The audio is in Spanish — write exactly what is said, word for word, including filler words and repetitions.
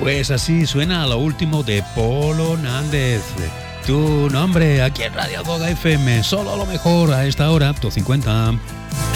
Pues así suena lo último de Polo Nández. Tu nombre aquí en Radio Goga F M, solo lo mejor a esta hora, Top cincuenta.